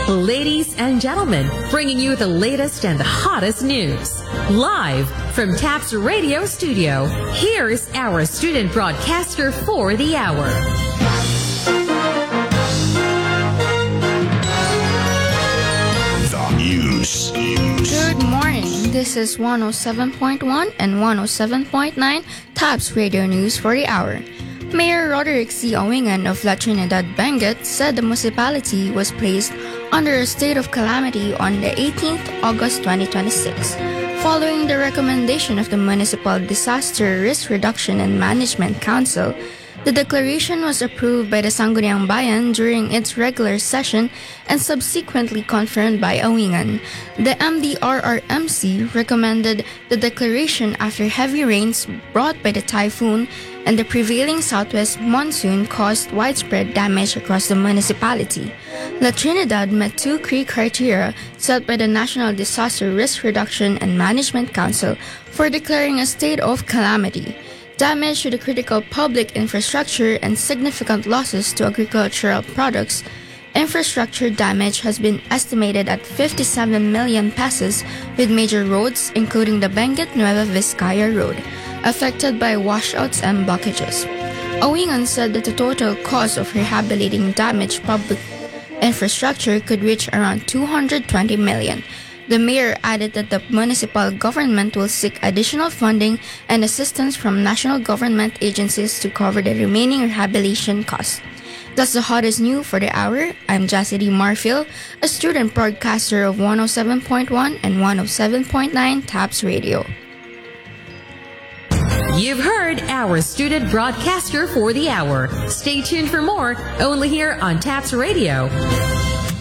Ladies and gentlemen, bringing you the latest and the hottest news. Live from TAPS Radio Studio, here's our student broadcaster for the hour. The news. Good morning. This is 107.1 and 107.9 TAPS Radio News for the hour. Mayor Roderick C. Owengan of La Trinidad Benguet said the municipality was placed under a state of calamity on the 18th August 2026, following the recommendation of the Municipal Disaster Risk Reduction and Management Council. The declaration was approved by the Sangguniang Bayan during its regular session and subsequently confirmed by Owengan. The MDRRMC recommended the declaration after heavy rains brought by the typhoon and the prevailing southwest monsoon caused widespread damage across the municipality. La Trinidad met two key criteria set by the National Disaster Risk Reduction and Management Council for declaring a state of calamity: damage to the critical public infrastructure and significant losses to agricultural products. Infrastructure damage has been estimated at 57 million pesos, with major roads, including the Benguet Nueva Vizcaya Road, affected by washouts and blockages. Owengan said that the total cost of rehabilitating damaged public infrastructure could reach around 220 million. The mayor added that the municipal government will seek additional funding and assistance from national government agencies to cover the remaining rehabilitation costs. That's the hottest news for the hour. I'm Jassidy Marfield, a student broadcaster of 107.1 and 107.9 TAPS Radio. You've heard our student broadcaster for the hour. Stay tuned for more, only here on TAPS Radio.